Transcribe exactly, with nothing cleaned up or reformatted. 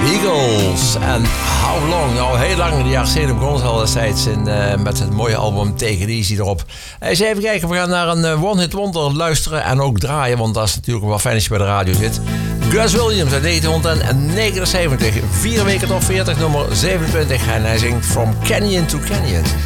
Eagles en How Long. Al heel lang, in de jaren zeventig begon ze al destijds in, uh, met het mooie album Take It Easy erop. Eens even kijken, we gaan naar een uh, One Hit Wonder luisteren en ook draaien, want dat is natuurlijk wel fijn als je bij de radio zit. Gus Williams uit negentienhonderdnegenenzeventig, vier weken top veertig, nummer zevenentwintig en hij zingt From Canyon to Canyon.